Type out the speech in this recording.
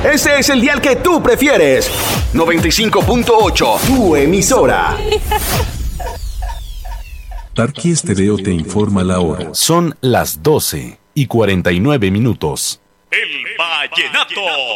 Ese es el dial que tú prefieres. 95.8, tu emisora. Tarqui Estéreo te informa la hora. Son las 12:49. El Vallenato.